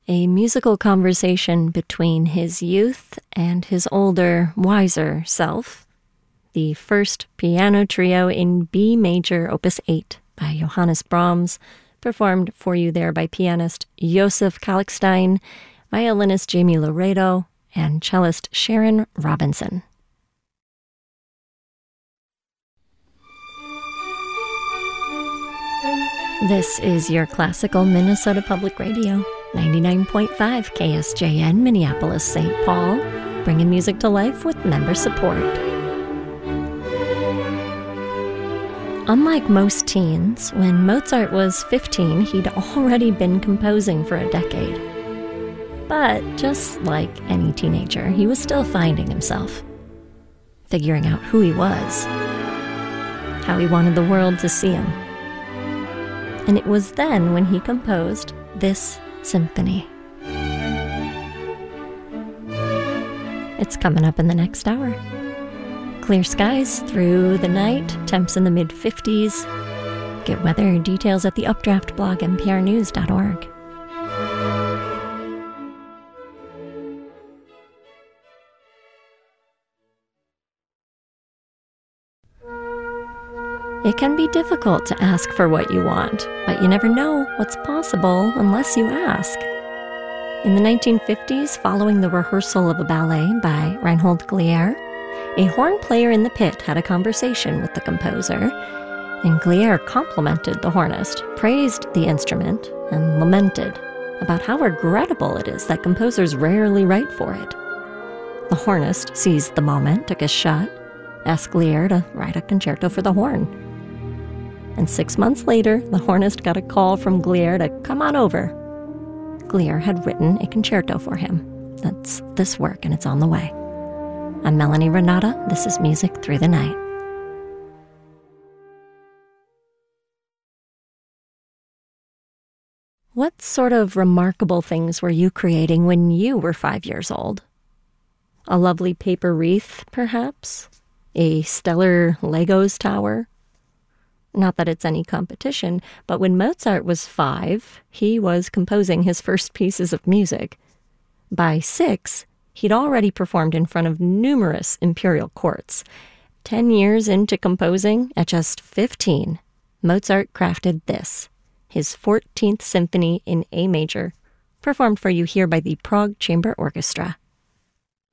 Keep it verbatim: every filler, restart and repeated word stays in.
a musical conversation between his youth and his older, wiser self. The first piano trio in B major, opus eight, by Johannes Brahms, performed for you there by pianist Josef Kalkstein, violinist Jamie Laredo, and cellist Sharon Robinson. This is your classical Minnesota Public Radio, ninety-nine point five K S J N, Minneapolis, Saint Paul, bringing music to life with member support. Unlike most teens, when Mozart was fifteen, he'd already been composing for a decade. But just like any teenager, he was still finding himself, figuring out who he was, how he wanted the world to see him. And it was then when he composed this symphony. It's coming up in the next hour. Clear skies through the night, temps in the mid fifties. Get weather details at the Updraft blog, n p r news dot org. It can be difficult to ask for what you want, but you never know what's possible unless you ask. In the nineteen fifties, following the rehearsal of a ballet by Reinhold Glier, a horn player in the pit had a conversation with the composer, and Glier complimented the hornist, praised the instrument, and lamented about how regrettable it is that composers rarely write for it. The hornist seized the moment, took a shot, asked Glier to write a concerto for the horn. And six months later, the hornist got a call from Glier to come on over. Glier had written a concerto for him. That's this work, and it's on the way. I'm Melanie Renata. This is Music Through the Night. What sort of remarkable things were you creating when you were five years old? A lovely paper wreath, perhaps? A stellar Legos tower? Not that it's any competition, but when Mozart was five, he was composing his first pieces of music. By six, he'd already performed in front of numerous imperial courts. Ten years into composing, at just fifteen, Mozart crafted this, his fourteenth Symphony in A major, performed for you here by the Prague Chamber Orchestra.